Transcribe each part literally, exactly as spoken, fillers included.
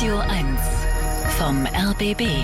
Radio eins vom R B B.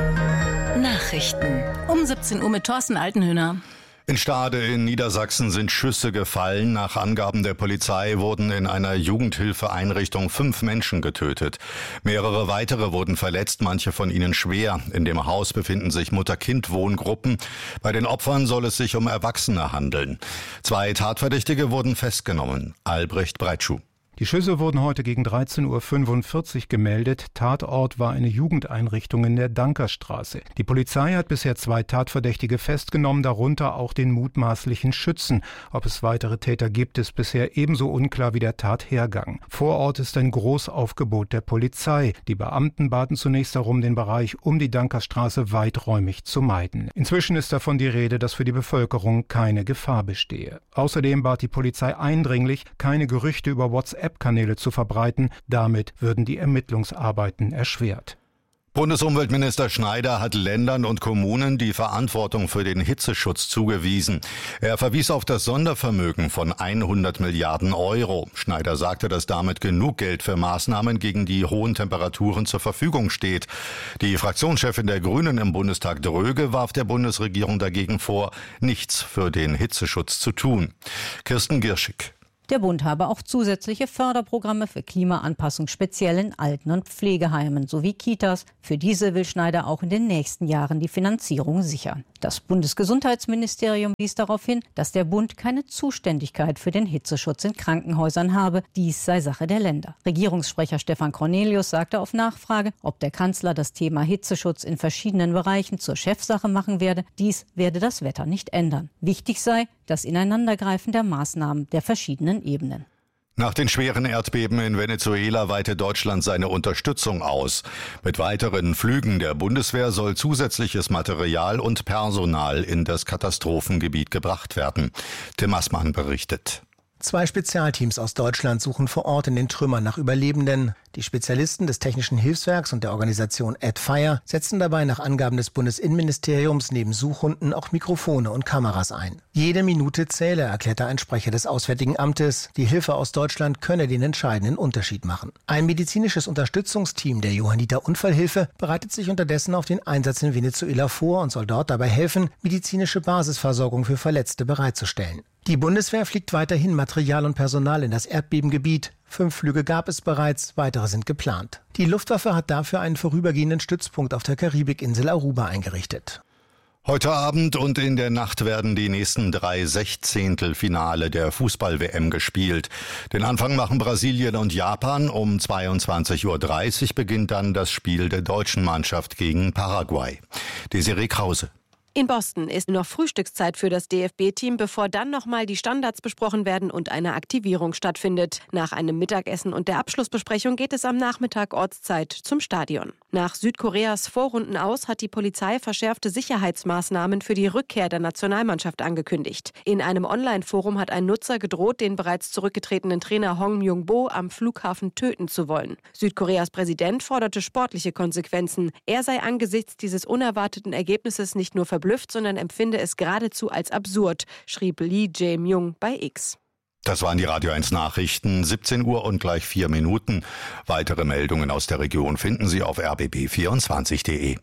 Nachrichten. Um siebzehn Uhr mit Thorsten Altenhöhner. In Stade in Niedersachsen sind Schüsse gefallen. Nach Angaben der Polizei wurden in einer Jugendhilfeeinrichtung fünf Menschen getötet. Mehrere weitere wurden verletzt, manche von ihnen schwer. In dem Haus befinden sich Mutter-Kind-Wohngruppen. Bei den Opfern soll es sich um Erwachsene handeln. Zwei Tatverdächtige wurden festgenommen. Albrecht Breitschuh. Die Schüsse wurden heute gegen dreizehn Uhr fünfundvierzig gemeldet. Tatort war eine Jugendeinrichtung in der Dankerstraße. Die Polizei hat bisher zwei Tatverdächtige festgenommen, darunter auch den mutmaßlichen Schützen. Ob es weitere Täter gibt, ist bisher ebenso unklar wie der Tathergang. Vor Ort ist ein Großaufgebot der Polizei. Die Beamten baten zunächst darum, den Bereich um die Dankerstraße weiträumig zu meiden. Inzwischen ist davon die Rede, dass für die Bevölkerung keine Gefahr bestehe. Außerdem bat die Polizei eindringlich, keine Gerüchte über WhatsApp Kanäle zu verbreiten. Damit würden die Ermittlungsarbeiten erschwert. Bundesumweltminister Schneider hat Ländern und Kommunen die Verantwortung für den Hitzeschutz zugewiesen. Er verwies auf das Sondervermögen von hundert Milliarden Euro. Schneider sagte, dass damit genug Geld für Maßnahmen gegen die hohen Temperaturen zur Verfügung steht. Die Fraktionschefin der Grünen im Bundestag, Dröge, warf der Bundesregierung dagegen vor, nichts für den Hitzeschutz zu tun. Kirsten Girschig. Der Bund habe auch zusätzliche Förderprogramme für Klimaanpassung speziell in Alten- und Pflegeheimen sowie Kitas. Für diese will Schneider auch in den nächsten Jahren die Finanzierung sichern. Das Bundesgesundheitsministerium wies darauf hin, dass der Bund keine Zuständigkeit für den Hitzeschutz in Krankenhäusern habe. Dies sei Sache der Länder. Regierungssprecher Stefan Cornelius sagte auf Nachfrage, ob der Kanzler das Thema Hitzeschutz in verschiedenen Bereichen zur Chefsache machen werde. Dies werde das Wetter nicht ändern. Wichtig sei das Ineinandergreifen der Maßnahmen der verschiedenen Ebenen. Nach den schweren Erdbeben in Venezuela weitet Deutschland seine Unterstützung aus. Mit weiteren Flügen der Bundeswehr soll zusätzliches Material und Personal in das Katastrophengebiet gebracht werden. Tim Assmann berichtet. Zwei Spezialteams aus Deutschland suchen vor Ort in den Trümmern nach Überlebenden. Die Spezialisten des Technischen Hilfswerks und der Organisation AdFire setzen dabei nach Angaben des Bundesinnenministeriums neben Suchhunden auch Mikrofone und Kameras ein. Jede Minute zähle, erklärte ein Sprecher des Auswärtigen Amtes. Die Hilfe aus Deutschland könne den entscheidenden Unterschied machen. Ein medizinisches Unterstützungsteam der Johanniter Unfallhilfe bereitet sich unterdessen auf den Einsatz in Venezuela vor und soll dort dabei helfen, medizinische Basisversorgung für Verletzte bereitzustellen. Die Bundeswehr fliegt weiterhin Material und Personal in das Erdbebengebiet. Fünf Flüge gab es bereits, weitere sind geplant. Die Luftwaffe hat dafür einen vorübergehenden Stützpunkt auf der Karibikinsel Aruba eingerichtet. Heute Abend und in der Nacht werden die nächsten drei Sechzehntelfinale der Fußball-W M gespielt. Den Anfang machen Brasilien und Japan. Um zweiundzwanzig Uhr dreißig beginnt dann das Spiel der deutschen Mannschaft gegen Paraguay. Desiree Krause. In Boston ist noch Frühstückszeit für das D F B-Team, bevor dann nochmal die Standards besprochen werden und eine Aktivierung stattfindet. Nach einem Mittagessen und der Abschlussbesprechung geht es am Nachmittag Ortszeit zum Stadion. Nach Südkoreas Vorrunden aus hat die Polizei verschärfte Sicherheitsmaßnahmen für die Rückkehr der Nationalmannschaft angekündigt. In einem Online-Forum hat ein Nutzer gedroht, den bereits zurückgetretenen Trainer Hong Myung-bo am Flughafen töten zu wollen. Südkoreas Präsident forderte sportliche Konsequenzen. Er sei angesichts dieses unerwarteten Ergebnisses nicht nur verblüfft, sondern empfinde es geradezu als absurd, schrieb Lee Jae-myung bei X. Das waren die Radio eins Nachrichten, siebzehn Uhr und gleich vier Minuten. Weitere Meldungen aus der Region finden Sie auf r b b vierundzwanzig punkt de.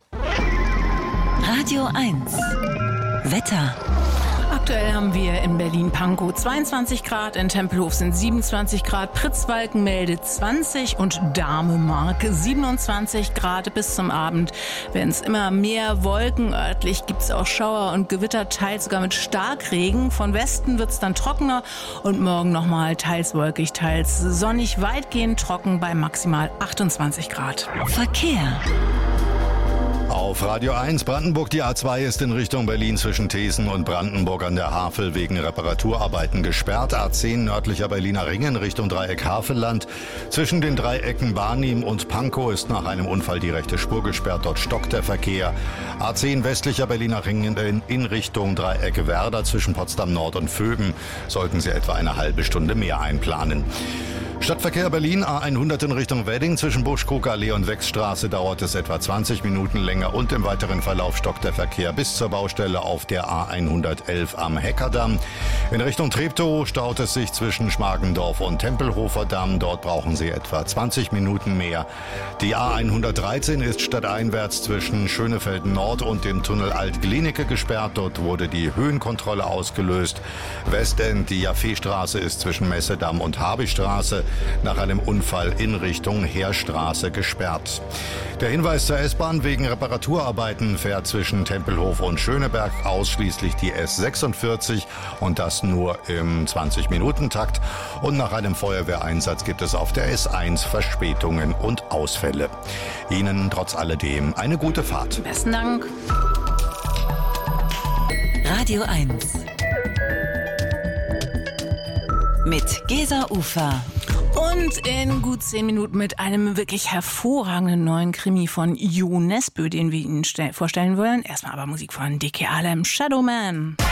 Radio eins Wetter. Aktuell haben wir in Berlin-Pankow zweiundzwanzig Grad, in Tempelhof sind siebenundzwanzig Grad, Pritzwalken meldet zwanzig und Damemark siebenundzwanzig Grad. Bis zum Abend werden es immer mehr Wolken. Örtlich gibt es auch Schauer und Gewitter, teils sogar mit Starkregen. Von Westen wird es dann trockener und morgen nochmal teils wolkig, teils sonnig, weitgehend trocken bei maximal achtundzwanzig Grad. Verkehr. Auf Radio eins Brandenburg, die A zwei ist in Richtung Berlin zwischen Thesen und Brandenburg an der Havel wegen Reparaturarbeiten gesperrt. A zehn nördlicher Berliner Ringen Richtung Dreieck Havelland. Zwischen den Dreiecken Barnim und Pankow ist nach einem Unfall die rechte Spur gesperrt. Dort stockt der Verkehr. A zehn westlicher Berliner Ringen in Richtung Dreieck Werder zwischen Potsdam Nord und Vöben. Sollten Sie etwa eine halbe Stunde mehr einplanen. Stadtverkehr Berlin, A hundert in Richtung Wedding. Zwischen Buschkruger-Allee und Wechsstraße dauert es etwa zwanzig Minuten länger und im weiteren Verlauf stockt der Verkehr bis zur Baustelle auf der A hundertelf am Heckerdamm. In Richtung Treptow staut es sich zwischen Schmargendorf und Tempelhofer Damm. Dort brauchen Sie etwa zwanzig Minuten mehr. Die A hundertdreizehn ist stadteinwärts zwischen Schönefeld Nord und dem Tunnel Alt-Glienicke gesperrt. Dort wurde die Höhenkontrolle ausgelöst. Westend, die Jaffeestraße ist zwischen Messedamm und Habichstraße nach einem Unfall in Richtung Heerstraße gesperrt. Der Hinweis zur S-Bahn: wegen Reparaturarbeiten fährt zwischen Tempelhof und Schöneberg ausschließlich die S sechsundvierzig und das nur im zwanzig-Minuten-Takt. Und nach einem Feuerwehreinsatz gibt es auf der S eins Verspätungen und Ausfälle. Ihnen trotz alledem eine gute Fahrt. Besten Dank. Radio eins. Mit Gesa Ufer. Und in gut zehn Minuten mit einem wirklich hervorragenden neuen Krimi von Jo Nesbø, den wir Ihnen vorstellen wollen. Erstmal aber Musik von D K Alem, Shadow Man.